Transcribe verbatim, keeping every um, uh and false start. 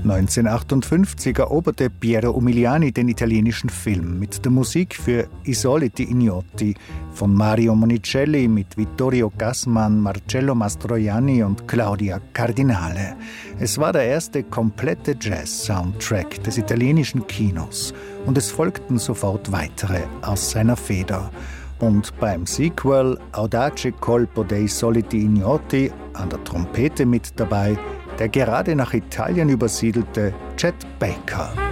neunzehnhundertachtundfünfzig eroberte Piero Umiliani den italienischen Film mit der Musik für I soliti Ignoti von Mario Monicelli mit Vittorio Gassman, Marcello Mastroianni und Claudia Cardinale. Es war der erste komplette Jazz-Soundtrack des italienischen Kinos und es folgten sofort weitere aus seiner Feder. Und beim Sequel Audace Colpo dei soliti Ignoti an der Trompete mit dabei der gerade nach Italien übersiedelte Chet Baker.